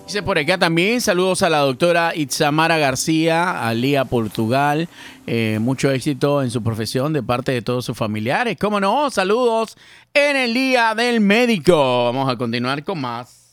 Dice por acá también, saludos a la doctora Itzamara García, a Lía Portugal. Mucho éxito en su profesión de parte de todos sus familiares. ¿Cómo no? Saludos en el Día del Médico. Vamos a continuar con más.